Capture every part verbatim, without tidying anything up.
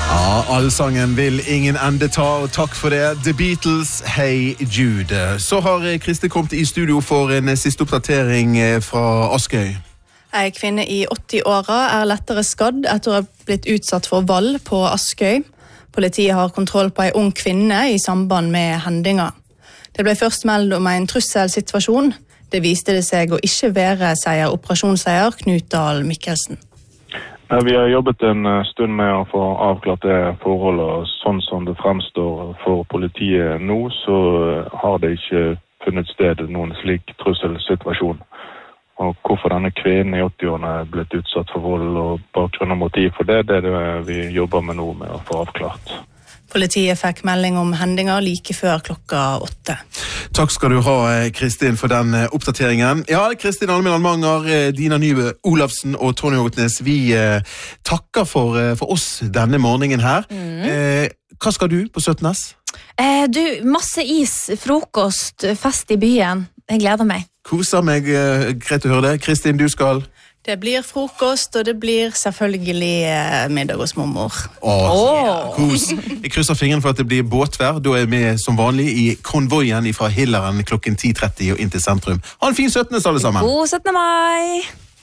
Ja, allsangen vil ingen ende ta, og takk for det. The Beatles, Hey Jude. Så har Kristi kommet i studio for en siste oppdatering fra Askøy. En kvinne i åtti-åra er lettere skadd etter å ha blitt utsatt for vold på Askøy. Politiet har kontroll på en ung kvinne i samband med hendinger. Det ble først meldt om en trusselsituasjon. Det viste det seg å ikke være, sier operasjonsleder Knut Dahl Mikkelsen. Vi har jobbet en stund med å få avklart det forholdet. Sånn som det fremstår for politiet nå, så har det ikke funnet sted noen slik trusselsituasjon. Og hvorfor denne kvinnen i åtti-årene er blitt utsatt for vold og bakgrunn og motiv for det, det er det vi jobber med nå med å få avklart. Politiet fikk melding om hendinger like før klokka åtte. Takk skal du ha, Kristin, for den oppdateringen. Ja, Kristin Almeland Manger, Dina Nybø Olafsen og Tony Håknes, vi eh, takker for, for oss denne morgenen her. Mm. Eh, hva skal du på syttende S? Eh, du, masse is, frokost, fest i byen. Jeg gleder meg. Koser meg, eh, greit å høre det. Kristin, du skal... Det blir frokost, og det blir selvfølgelig eh, middag hos mormor. Åh, ja, kos. Jeg krysser fingeren for at det blir båtvær. Da er vi som vanlig i konvoien fra Hilleren klokken ti tretti og inn til sentrum. Ha en fin syttende alle sammen. God syttende mai!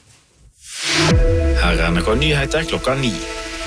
Her er N R K Nyheter klokka ni.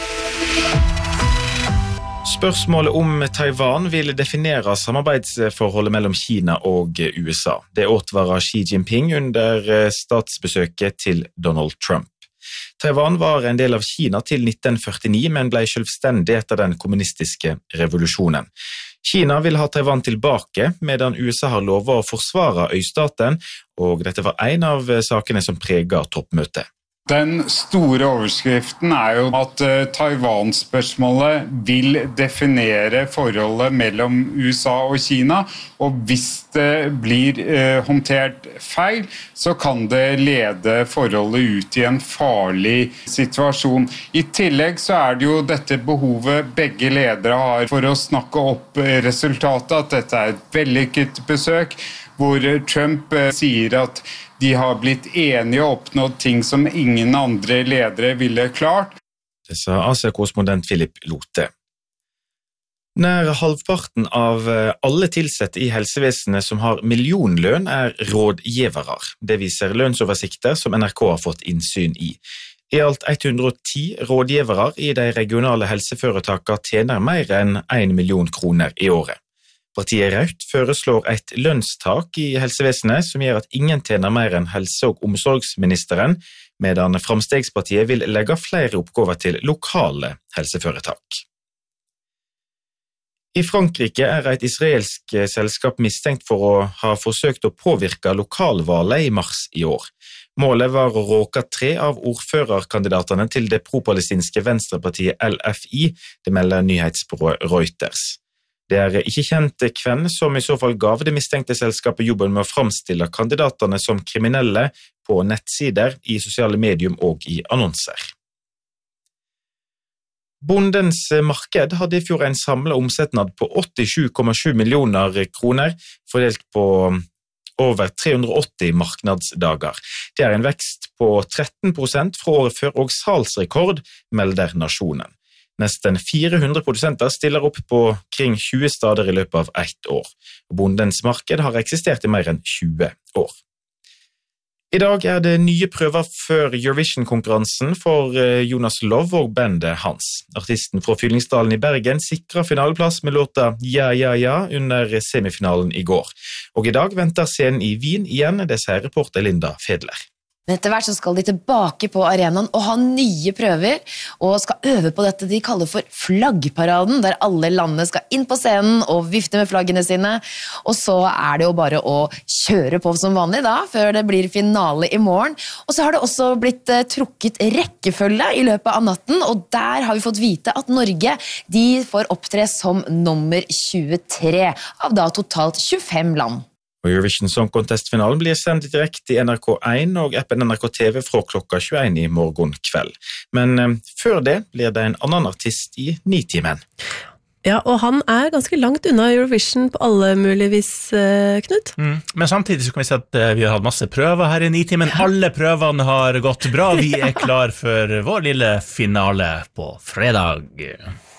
Spørsmålet om Taiwan vil definere samarbeidsforholdet mellom Kina og U S A. Det advarer Xi Jinping under statsbesøket til Donald Trump. Taiwan var en del av Kina til nitten førtini, men ble selvstendig etter den kommunistiske revolusjonen. Kina vil ha Taiwan tilbake, medan U S A har lovet å forsvare øystaten, og dette var en av sakene som preger toppmøtet. Den store overskriften er jo at uh, Taiwan-spørsmålet vil definere forholdet mellom U S A og Kina, og hvis det blir uh, håndtert feil, så kan det lede forholdet ut i en farlig situasjon. I tillegg så er det jo dette behovet begge ledere har for å snakke opp resultatet, at dette er et vellykket besøk, hvor Trump uh, sier at de har blitt enige og oppnådd ting som ingen andre ledere ville klart. Det sa Asia-korrespondent Philip Lote. Nær halvparten av alle tilsatte i helsevesenet som har millionlønn er rådgivere. Det viser lønnsoversikter som N R K har fått innsyn i. I alt hundre og ti rådgivere i de regionale helseforetakene tjener mer enn en million kroner i året. Partiet Raut foreslår et lønnstak i helsevesenet som gjør at ingen tjener mer enn helse- og omsorgsministeren, medan Framstegspartiet vil legge flere oppgaver til lokale helseforetak. I Frankrike er et israelsk selskap mistenkt for å ha forsøkt å påvirke lokalvalget i mars i år. Målet var å råke tre av ordførerkandidatene til det pro-palestinske venstrepartiet L F I, det melder nyhetsbyrået Reuters. Det er ikke kjent hvem som i så fall gav det mistenkte selskapet jobben med å framstille kandidatene som kriminelle på nettsider, i sosiale medium og i annonser. Bondens marked hadde i fjor en samlet omsetnad på åttisju komma sju millioner kroner, fordelt på over tre hundre og åtti marknadsdager. Det er en vekst på tretten prosent fra året før og salgsrekord, melder Nasjonen. Nesten fire hundre produsenter stiller opp på kring tjue stader i løpet av ett år. Bondens marked har eksistert i mer enn tjue år. I dag er det nye prøver før Eurovision-konkurransen for Jonas Love og bandet hans. Artisten fra Fyllingsdalen i Bergen sikrer finaleplass med låta Ja, ja, ja under semifinalen i går. Og i dag venter scenen i Wien igjen, det sier reporter Linda Fedler. Men etter hvert så skal de tilbake på arenaen og ha nye prøver, og skal øve på dette de kaller for flaggparaden, der alle landene skal inn på scenen og vifte med flaggene sine. Og så er det jo bare å kjøre på som vanlig da, før det blir finale i morgen. Og så har det også blitt uh, trukket rekkefølge i løpet av natten, og der har vi fått vite at Norge, de får opptre som nummer tjuetre av da totalt tjuefem land. Og Eurovision Song Contest-finalen blir sendt direkte i N R K én og appen N R K T V fra klokka tjueen i morgen kveld. Men eh, før det blir det en annen artist i Nitimen. Ja, og han er ganske langt unna Eurovision på alle mulige vis, eh, Knut. Mm. Men samtidig så kan vi si at eh, vi har hatt masse prøver her i Nitimen. Alle prøvene har gått bra. Vi er klar for vår lille finale på fredag.